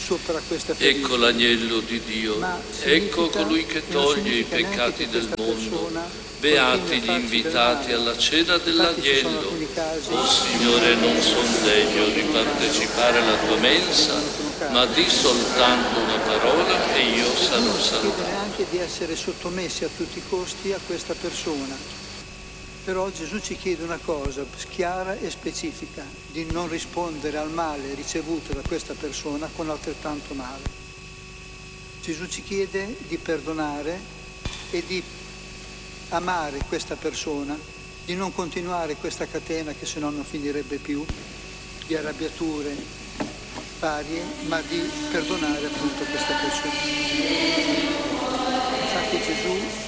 sopra questa ferita. Ecco l'agnello di Dio, ecco colui che toglie i peccati del mondo. Beati gli invitati alla cena dell'agnello. Oh Signore, non son degno di partecipare alla tua mensa, ma di soltanto una parola e io sarò salvato. Neanche di essere sottomessi a tutti i costi a questa persona. Però Gesù ci chiede una cosa chiara e specifica, di non rispondere al male ricevuto da questa persona con altrettanto male. Gesù ci chiede di perdonare e di amare questa persona, di non continuare questa catena che se no non finirebbe più, di arrabbiature varie, ma di perdonare appunto questa persona. Infatti Gesù